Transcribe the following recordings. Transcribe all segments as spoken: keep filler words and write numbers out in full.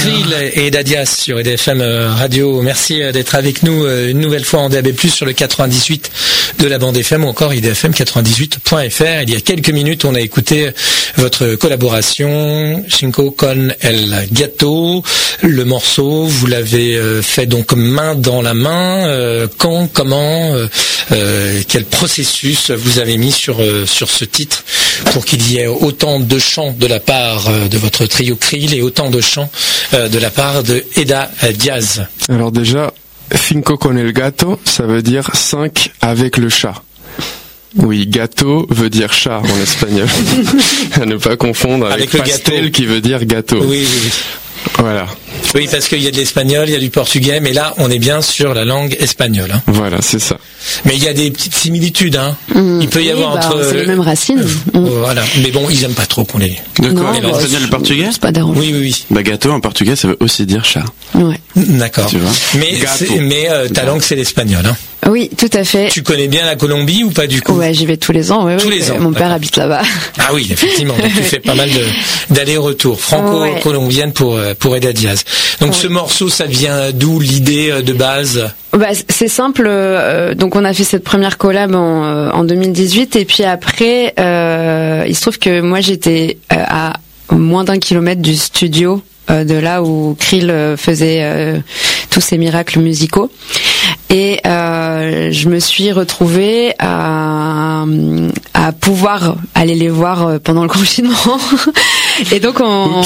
Krill et Eda Diaz sur E D F M Radio. Merci d'être avec nous une nouvelle fois en D A B plus, sur le quatre-vingt-dix-huit de la bande F M ou encore I D F M quatre-vingt-dix-huit point F R. Il y a quelques minutes, on a écouté votre collaboration Cinco con el Gato. Le morceau, vous l'avez fait donc main dans la main. Quand, comment, euh, quel processus vous avez mis sur sur ce titre pour qu'il y ait autant de chants de la part de votre trio Krill et autant de chants de la part de Eda Diaz? Alors déjà, Cinco con el Gato, ça veut dire cinq avec le chat. Oui, gato veut dire chat en espagnol. À ne pas confondre avec, avec pastel gâteau, qui veut dire gâteau. Oui, oui, oui. Voilà. Oui, parce qu'il y a de l'espagnol, il y a du portugais, mais là, on est bien sur la langue espagnole. Hein. Voilà, c'est ça. Mais il y a des petites similitudes. Hein. Mmh. Il peut y oui, avoir bah, entre... c'est les mêmes racines. Euh, mmh. Voilà. Mais bon, ils aiment pas trop qu'on les... De quoi? Non, bah, l'espagnol et le portugais? C'est pas dérangeant. Oui, oui, oui. Bah, gâteau en portugais, ça veut aussi dire chat. Ouais. D'accord. Tu vois? Mais, mais euh, ta langue, c'est l'espagnol. Hein. Oui, tout à fait. Tu connais bien la Colombie ou pas du coup? Ouais, j'y vais tous les ans. Ouais, tous ouais, les ans. Mon père habite là-bas. Ah oui, effectivement. Donc tu fais pas mal de, d'allers-retours franco-colombiennes pour pour Eda Diaz. Donc ouais. Ce morceau, ça vient d'où, l'idée de base? Bah, c'est simple. Euh, donc on a fait cette première collab en, euh, en deux mille dix-huit et puis après, euh, il se trouve que moi j'étais euh, à moins d'un kilomètre du studio euh, de là où Krill faisait euh, tous ses miracles musicaux. Et euh, je me suis retrouvée à, à pouvoir aller les voir pendant le confinement. Et donc on,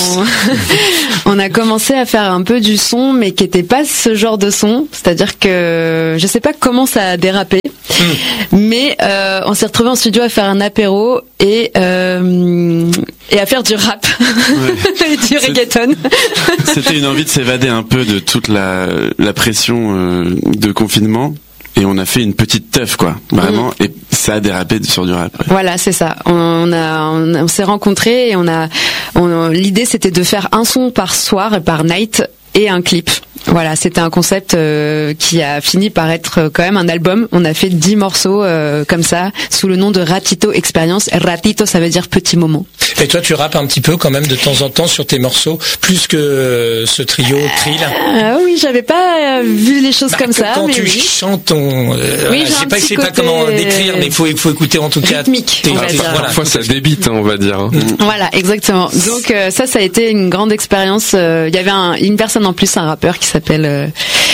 on a commencé à faire un peu du son, mais qui était pas ce genre de son. C'est-à-dire que je sais pas comment ça a dérapé, mmh. mais euh, on s'est retrouvés en studio à faire un apéro et euh, et à faire du rap, ouais. et du reggaeton. C'était une envie de s'évader un peu de toute la la pression euh, de confinement. Et on a fait une petite teuf, quoi, vraiment, mmh. et ça a dérapé sur du rap. Ouais. Voilà, c'est ça. On a, on, on s'est rencontrés et on a, on, l'idée c'était de faire un son par soir et par night et un clip. Voilà, c'était un concept euh, qui a fini par être quand même un album. On a fait dix morceaux euh, comme ça, sous le nom de Ratito Experience. Ratito, ça veut dire petit moment. Et toi, tu rappes un petit peu quand même de temps en temps sur tes morceaux, plus que euh, ce trio Krill. Euh, oui, j'avais pas euh, vu les choses bah, comme ça. Quand mais tu oui. chantes, ton, euh, oui, je sais pas, je sais pas comment décrire, mais il faut, il faut écouter en tout cas. Rythmique. Tes, on va tes, dire. Voilà. Parfois, ça débite, hein, on va dire. Hein. Voilà, exactement. Donc euh, ça, ça a été une grande expérience. Il euh, y avait un, une personne en plus, un rappeur qui s'appelle euh,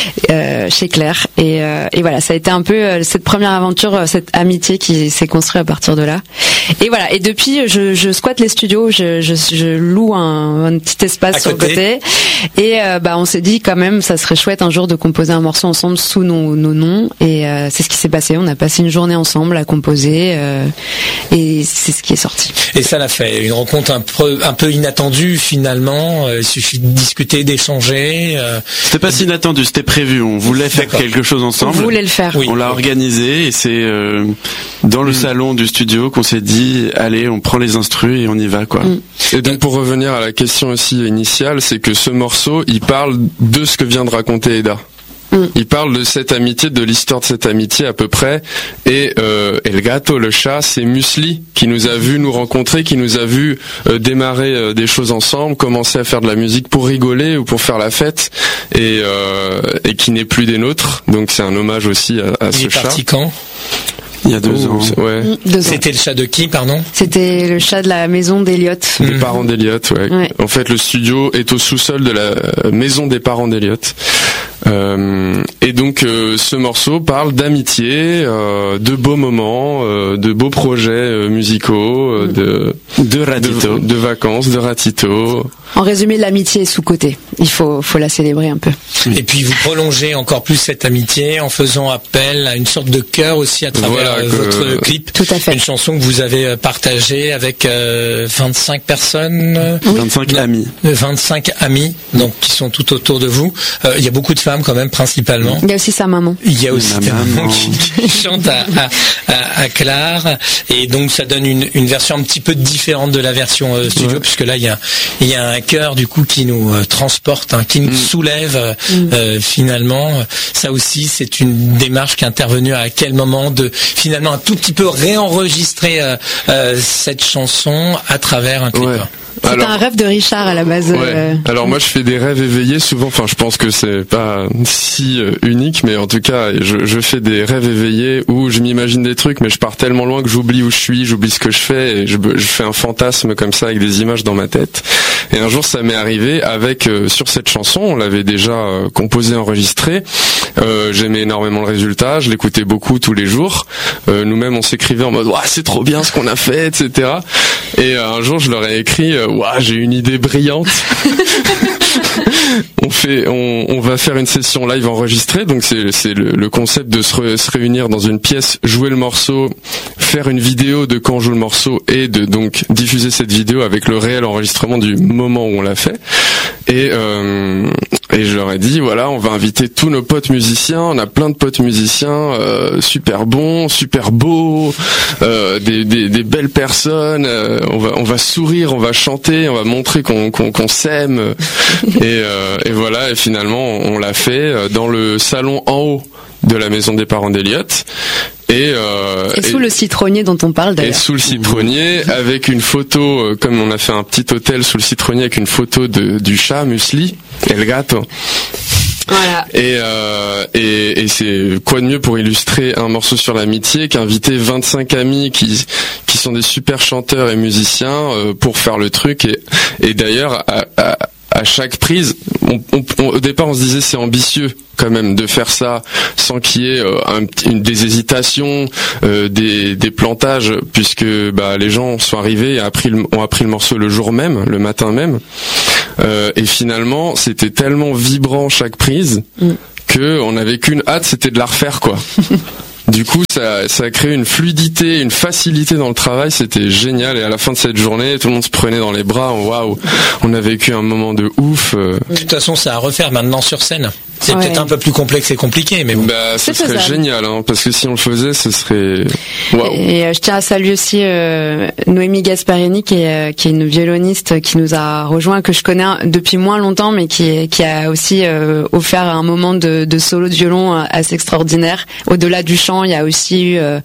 euh, chez Claire, et, euh, et voilà, ça a été un peu euh, cette première aventure, euh, cette amitié qui s'est construite à partir de là. Et voilà. Et depuis, je, je squatte les studios, je, je, je loue un, un petit espace à sur côté. le côté, et euh, bah on s'est dit quand même, ça serait chouette un jour de composer un morceau ensemble sous nos, nos noms. Et euh, c'est ce qui s'est passé. On a passé une journée ensemble à composer, euh, et c'est ce qui est sorti. Et ça l'a fait. Une rencontre un peu, un peu inattendue finalement. Il suffit de discuter, d'échanger. Euh... C'était pas si inattendu, c'était prévu. On voulait faire D'accord. quelque chose ensemble. On voulait le faire. Oui. On l'a organisé et c'est euh, dans le mmh. salon du studio qu'on s'est dit allez, on prend les instrus et on y va, quoi. Mmh. Et donc pour revenir à la question aussi initiale, c'est que ce morceau, il parle de ce que vient de raconter Eda. Mm. Il parle de cette amitié, de l'histoire de cette amitié à peu près. Et euh, El Gato, le chat, c'est Musli qui nous a vu nous rencontrer, qui nous a vu euh, démarrer euh, des choses ensemble, commencer à faire de la musique pour rigoler ou pour faire la fête, et, euh, et qui n'est plus des nôtres. Donc c'est un hommage aussi à, à ce chat. Il est parti quand ? Il y a deux oh, ans. Ouais. Deux C'était ans. le chat de qui, pardon ? C'était le chat de la maison d'Eliott. Des mmh. parents d'Eliott, ouais. ouais. En fait, le studio est au sous-sol de la maison des parents d'Eliott. Euh, et donc, euh, ce morceau parle d'amitié, euh, de beaux moments, euh, de beaux projets euh, musicaux, euh, de de ratito, de, de vacances, de ratito. En résumé, l'amitié est sous-cotée. Il faut, faut la célébrer un peu. Et puis vous prolongez encore plus cette amitié en faisant appel à une sorte de cœur aussi à travers voilà, euh, votre euh, clip. Tout à fait. Une chanson que vous avez partagée avec euh, vingt-cinq personnes. Oui. vingt-cinq amis. vingt-cinq amis, donc qui sont tout autour de vous. Euh, il y a beaucoup de femmes quand même, principalement. Il y a aussi sa maman. Il y a aussi ta maman qui, qui chante à, à, à, à Claire. Et donc ça donne une, une version un petit peu différente de la version euh, studio, ouais. puisque là il y a, il y a un cœur du coup qui nous euh, transporte, hein, qui nous mm. soulève mm. euh, finalement. Ça aussi c'est une démarche qui est intervenue à quel moment de finalement un tout petit peu réenregistrer euh, euh, cette chanson à travers un clip. Ouais. C'est alors, un rêve de Richard à la base. Ouais. Euh... Alors moi je fais des rêves éveillés souvent. Enfin je pense que c'est pas si euh, unique, mais en tout cas je, je fais des rêves éveillés où je m'imagine des trucs, mais je pars tellement loin que j'oublie où je suis, j'oublie ce que je fais, et je, je fais un fantasme comme ça avec des images dans ma tête. Et un jour ça m'est arrivé avec euh, sur cette chanson, on l'avait déjà euh, composée, enregistrée. Euh, j'aimais énormément le résultat, je l'écoutais beaucoup tous les jours. Euh, nous-mêmes on s'écrivait en mode ouais c'est trop bien ce qu'on a fait, et cetera. Et euh, un jour je leur ai écrit euh, ouais j'ai une idée brillante. on fait, on, on va faire une session live enregistrée, donc c'est, c'est le, le concept de se, re, se réunir dans une pièce, jouer le morceau, faire une vidéo de quand on joue le morceau et de donc diffuser cette vidéo avec le réel enregistrement du moment où on l'a fait. Et, euh, et je leur ai dit voilà, on va inviter tous nos potes musiciens, on a plein de potes musiciens, euh, super bons, super beaux, euh, des, des, des belles personnes, euh, on va, on va sourire, on va chanter, on va montrer qu'on, qu'on, qu'on s'aime. Et, euh, et voilà, et finalement on l'a fait dans le salon en haut de la maison des parents d'Eliott. Et, euh, et sous et, le citronnier dont on parle d'ailleurs. Et sous le citronnier, avec une photo, euh, comme on a fait un petit hôtel sous le citronnier avec une photo de, du chat Muesli, El Gato. Voilà. Et, euh, et, et c'est quoi de mieux pour illustrer un morceau sur l'amitié qu'inviter vingt-cinq amis qui qui sont des super chanteurs et musiciens euh, pour faire le truc. Et, et d'ailleurs, à, à, à chaque prise, on, on, on, au départ on se disait c'est ambitieux quand même de faire ça sans qu'il y ait euh, un, une, des hésitations, euh, des, des plantages, puisque bah, les gens sont arrivés et appris le, ont appris le morceau le jour même, le matin même. Euh, et finalement, c'était tellement vibrant chaque prise mm. que on n'avait qu'une hâte, c'était de la refaire quoi. Du coup, ça, ça a créé une fluidité, une facilité dans le travail. C'était génial. Et à la fin de cette journée, tout le monde se prenait dans les bras. Waouh, on a vécu un moment de ouf. De toute façon, c'est à refaire maintenant sur scène. C'est ouais. peut-être un peu plus complexe et compliqué, mais bon. Bah, ce serait faisable. Génial, hein, parce que si on le faisait, ce serait. Waouh. Et, et euh, je tiens à saluer aussi euh, Noémie Gasparini, qui est, euh, qui est une violoniste qui nous a rejoint, que je connais depuis moins longtemps, mais qui, qui a aussi euh, offert un moment de, de solo de violon assez extraordinaire. Au-delà du chant, il y a aussi eu euh,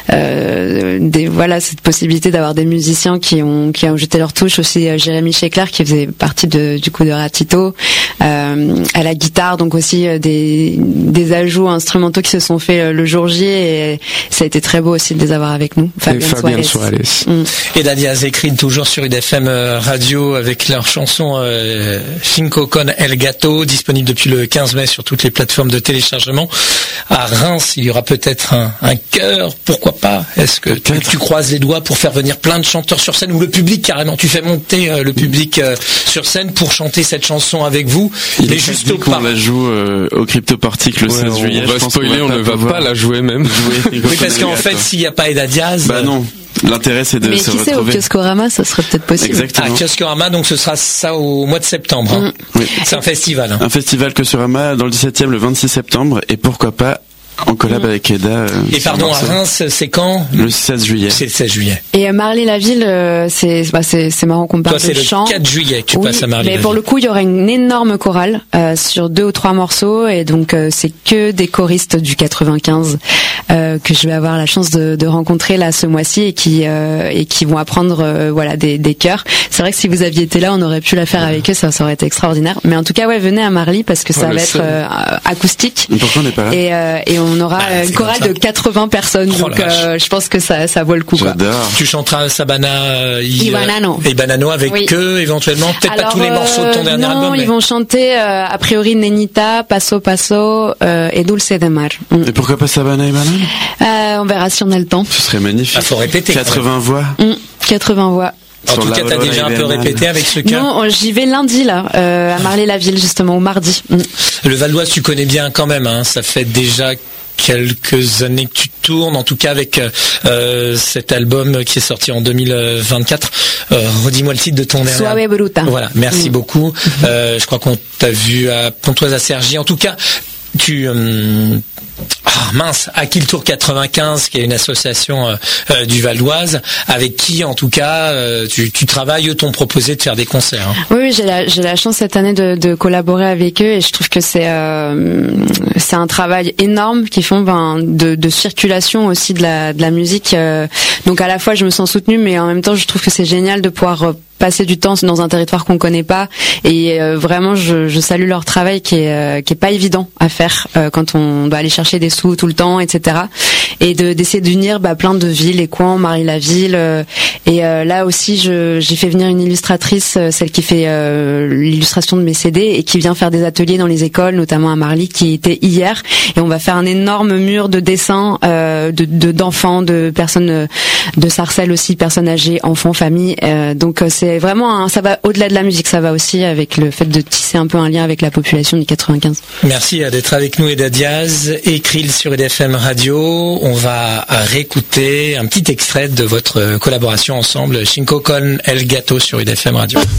euh, des voilà cette possibilité d'avoir des musiciens qui ont qui ont jeté leur touche. Aussi euh, Jérémy Chekler qui faisait partie de, du coup de Ratito euh, à la guitare, donc aussi euh, des des ajouts instrumentaux qui se sont faits euh, le jour J, et ça a été très beau aussi de les avoir avec nous. Fabien Suarez. Suarez. Mm. Et Dalia Zekrin toujours sur U D F M Radio avec leur chanson euh, Cinco con El Gato, disponible depuis le quinze mai sur toutes les plateformes de téléchargement. À Reims, il y aura peut-être un, un chœur, pourquoi pas? Est-ce que tu, tu croises les doigts pour faire venir plein de chanteurs sur scène, ou le public carrément, tu fais monter euh, le public euh, sur scène pour chanter cette chanson avec vous? Il est juste au pas. On la joue euh, au Crypto-Party le ouais, seize juillet. On va spoiler, on, on ne va pas la jouer même. Oui, parce qu'en fait, s'il n'y a pas Eda Diaz... Bah non. L'intérêt c'est de mais se qui retrouver. Mais qui sait, au Kioskorama, ça serait peut-être possible. Exactement. Ah, Kioskorama, donc ce sera ça au mois de septembre. Hein. Mmh. Oui. C'est un festival. Hein. Un festival Kioskorama dans le dix-septième, le vingt-six septembre, et pourquoi pas en collab mmh. avec Eda. Euh, et pardon, à Reims, c'est quand? Le seize juillet. C'est le seize juillet. Et à Marly-la-Ville, euh, c'est, bah, c'est, c'est marrant qu'on parle Toi, de chant. C'est le quatre juillet que tu oui, passes à Marly-la-Ville. Mais pour le coup, il y aura une énorme chorale euh, sur deux ou trois morceaux, et donc euh, c'est que des choristes du quatre-vingt-quinze euh, que je vais avoir la chance de, de rencontrer là ce mois-ci, et qui euh, et qui vont apprendre euh, voilà des, des chœurs. C'est vrai que si vous aviez été là, on aurait pu la faire avec eux, ça, ça aurait été extraordinaire. Mais en tout cas, ouais, venez à Marly parce que ça ouais, va être euh, acoustique. Mais pourquoi on n'est pas là? Et, euh, et on aura bah, une chorale de quatre-vingts personnes, oh, donc euh, je pense que ça, ça vaut le coup. Quoi. Tu chanteras Sabana euh, Ibanano. Et Banano avec oui. eux éventuellement, peut-être Alors, pas tous les morceaux de ton dernier non, album. Non, ils mais... vont chanter euh, a priori Nenita, Paso Paso euh, et Dulce de Mar. Mm. Et pourquoi pas Sabana et Banano? euh, On verra si on a le temps. Ce serait magnifique. Ah, faut répéter. quatre-vingts voix. Mm. quatre-vingts voix. En Sur tout cas, t'as déjà un peu répété avec ce cas. Non, j'y vais lundi là, euh, à Marly-la-Ville justement, au mardi. Mm. Le Val d'Oise, tu connais bien quand même. Hein, ça fait déjà quelques années que tu tournes, en tout cas avec euh, cet album qui est sorti en deux mille vingt-quatre. Euh, redis-moi le titre de ton dernier. Suave Bruta. Voilà, merci mmh. beaucoup. Mmh. Euh, je crois qu'on t'a vu à Pontoise à Cergy. En tout cas, tu euh, Ah mince, Aquiltour quatre-vingt-quinze, qui est une association euh, euh, du Val d'Oise, avec qui en tout cas euh, tu, tu travailles, eux t'ont proposé de faire des concerts. Hein. Oui, oui, j'ai la j'ai la chance cette année de, de collaborer avec eux et je trouve que c'est euh, c'est un travail énorme qu'ils font, ben, de, de circulation aussi de la de la musique. Euh, donc à la fois je me sens soutenue, mais en même temps je trouve que c'est génial de pouvoir euh, passer du temps dans un territoire qu'on connaît pas et euh, vraiment je, je salue leur travail qui est euh, qui est pas évident à faire euh, quand on doit aller chercher des sous tout le temps, et cetera. Et de d'essayer d'unir bah, plein de villes, Écouen, Marie-la-Ville euh, et euh, là aussi je j'ai fait venir une illustratrice, euh, celle qui fait euh, l'illustration de mes C D et qui vient faire des ateliers dans les écoles, notamment à Marly, qui était hier, et on va faire un énorme mur de dessins euh, de, de d'enfants, de personnes de Sarcelles aussi, personnes âgées, enfants, familles. Euh, donc c'est C'est vraiment un, ça va au-delà de la musique, ça va aussi avec le fait de tisser un peu un lien avec la population du quatre-vingt-quinze. Merci d'être avec nous, Eda Diaz et Krill sur E D F M Radio. On va réécouter un petit extrait de votre collaboration ensemble, Cinco con el Gato sur E D F M Radio.